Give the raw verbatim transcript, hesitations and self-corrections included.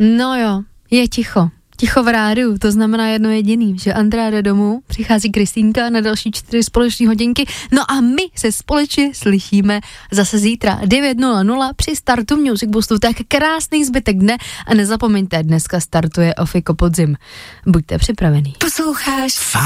No jo, je ticho. Ticho v rádiu, to znamená jedno jediný, že Andrea jde domů, přichází Kristýnka na další čtyři společní hodinky, no a my se společně slyšíme zase zítra devět nula nula při startu Music Boostu. Tak krásný zbytek dne a nezapomeňte, dneska startuje Ofiko Podzim. Buďte připravený. Posloucháš